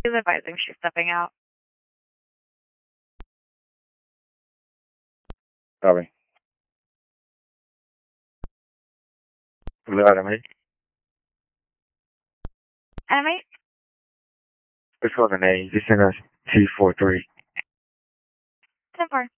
She's advising she's stepping out. Copy. Enemy. Enemy? It's called an A. He's in a T43. 10-4.